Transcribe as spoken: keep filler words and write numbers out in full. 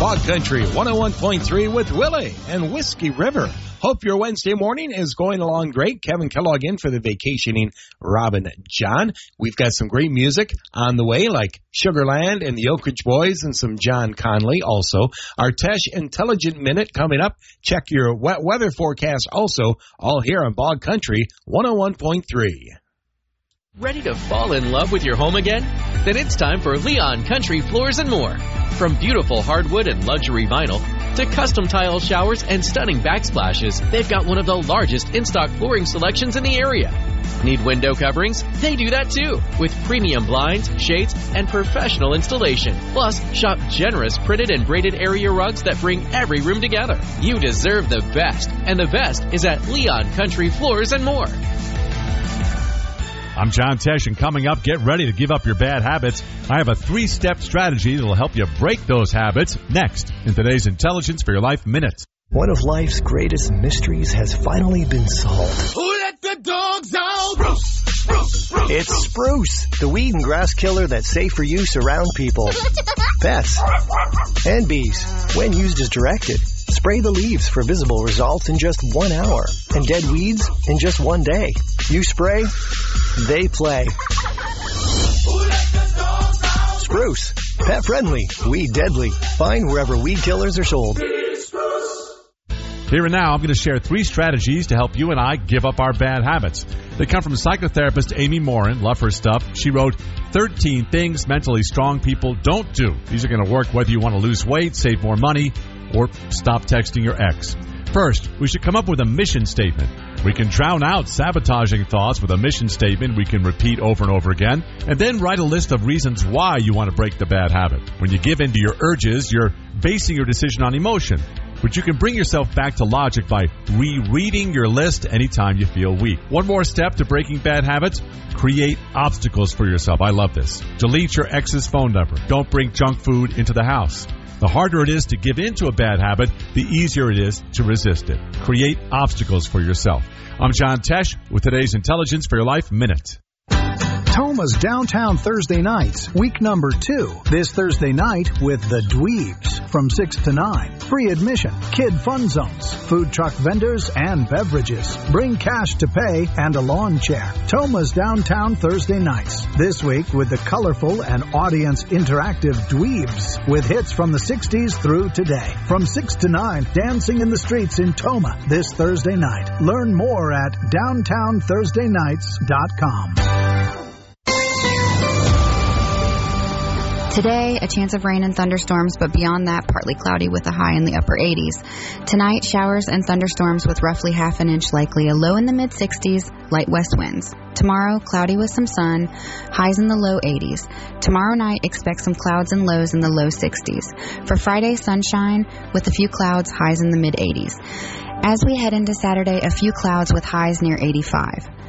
Bog Country one oh one point three with Willie and Whiskey River. Hope your Wednesday morning is going along great. Kevin Kellogg in for the vacationing Robin John. We've got some great music on the way, like Sugarland and the Oak Ridge Boys and some John Conley. Also, our Tesh Intelligent Minute coming up. Check your wet weather forecast also, all here on Bog Country one oh one point three. Ready to fall in love with your home again? Then it's time for Leon Country Floors and More. From beautiful hardwood and luxury vinyl to custom tile showers and stunning backsplashes, they've got one of the largest in-stock flooring selections in the area. Need window coverings? They do that too, with premium blinds, shades, and professional installation. Plus, shop generous printed and braided area rugs that bring every room together. You deserve the best, and the best is at Leon Country Floors and More. I'm John Tesh, and coming up, get ready to give up your bad habits. I have a three-step strategy that will help you break those habits next in today's Intelligence for Your Life Minute. One of life's greatest mysteries has finally been solved. Who let the dogs out? Spruce, spruce, spruce, it's Spruce, the weed and grass killer that's safe for use around people, pets, and bees. When used as directed, spray the leaves for visible results in just one hour, and dead weeds in just one day. You spray, they play. Spruce, pet friendly, weed deadly. Find wherever weed killers are sold. Here and now, I'm going to share three strategies to help you and I give up our bad habits. They come from psychotherapist Amy Morin. Love her stuff. She wrote thirteen things mentally strong people don't do. These are going to work whether you want to lose weight, save more money, or stop texting your ex. First, we should come up with a mission statement. We can drown out sabotaging thoughts with a mission statement we can repeat over and over again, and then write a list of reasons why you want to break the bad habit. When you give in to your urges, you're basing your decision on emotion. But you can bring yourself back to logic by rereading your list anytime you feel weak. One more step to breaking bad habits: create obstacles for yourself. I love this. Delete your ex's phone number. Don't bring junk food into the house. The harder it is to give in to a bad habit, the easier it is to resist it. Create obstacles for yourself. I'm John Tesh with today's Intelligence for Your Life Minute. Toma's Downtown Thursday Nights, week number two. This Thursday night with the Dweebs from six to nine. Free admission, kid fun zones, food truck vendors, and beverages. Bring cash to pay and a lawn chair. Toma's Downtown Thursday Nights. This week with the colorful and audience interactive Dweebs with hits from the sixties through today. From six to nine, dancing in the streets in Toma this Thursday night. Learn more at downtown thursday nights dot com. Today, a chance of rain and thunderstorms, but beyond that, partly cloudy with a high in the upper eighties. Tonight, showers and thunderstorms with roughly half an inch likely, a low in the mid-sixties, light west winds. Tomorrow, cloudy with some sun, highs in the low eighties. Tomorrow night, expect some clouds and lows in the low sixties. For Friday, sunshine with a few clouds, highs in the mid-eighties. As we head into Saturday, a few clouds with highs near eighty-five.